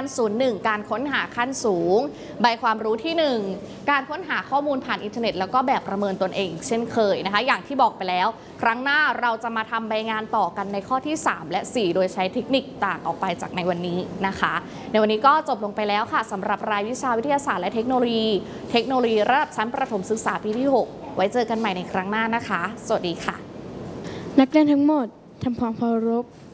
01การค้นหาขั้นสูงใบความรู้ที่ 1การค้นหาข้อมูลผ่านอินเทอร์เน็ตแล้วก็แบบประเมินตนเองเช่นเคยนะคะอย่างที่บอกไปแล้วครั้งหน้าเราจะมาทำใบงานต่อกันในข้อที่3และ4โดยใช้เทคนิคต่างออกไปจากในวันนี้นะคะในวันนี้ก็จบลงไปแล้วค่ะสำหรับรายวิชาวิทยาศาสตร์และเทคโนโลยีระดับชั้นประถมศึกษาปีที่6ไว้เจอกันใหม่ในครั้งหน้านะคะสวัสดีค่ะนักเรียนทั้งหมดทำความเคารพ